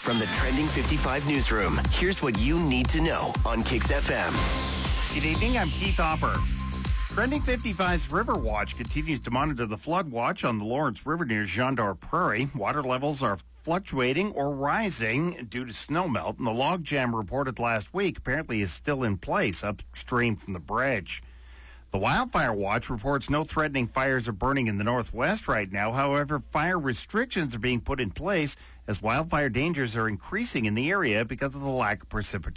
From the Trending 55 newsroom, here's what you need to know on Kix FM. Good evening, I'm Keith Hopper. Trending 55's River Watch continues to monitor the flood watch on the Lawrence River near Jean-D'Or Prairie. Water levels are fluctuating or rising due to snowmelt, and the logjam reported last week apparently is still in place upstream from the bridge. The Wildfire Watch reports no threatening fires are burning in the northwest right now. However, fire restrictions are being put in place as wildfire dangers are increasing in the area because of the lack of precipitation.